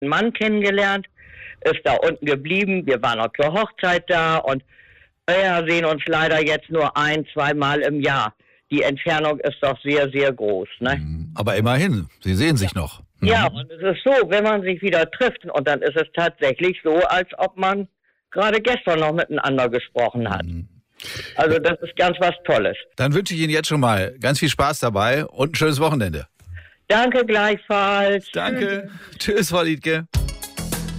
einen Mann kennengelernt, ist da unten geblieben. Wir waren auch zur Hochzeit da und wir sehen uns leider jetzt nur 1-2 Mal im Jahr. Die Entfernung ist doch sehr, sehr groß. Ne? Aber immerhin, Sie sehen sich noch. Ja, und es ist so, wenn man sich wieder trifft und dann ist es tatsächlich so, als ob man gerade gestern noch miteinander gesprochen hat. Also das ist ganz was Tolles. Dann wünsche ich Ihnen jetzt schon mal ganz viel Spaß dabei und ein schönes Wochenende. Danke gleichfalls. Danke. Tschüss, Frau Liedtke.